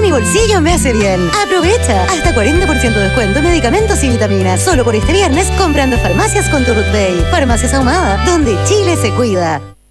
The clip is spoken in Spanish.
mi bolsillo me hace bien. Aprovecha. Hasta 40% de descuento en medicamentos y vitaminas. Solo por este viernes comprando farmacias con tu Ruth Bay. Farmacias Ahumada, donde Chile se cuida.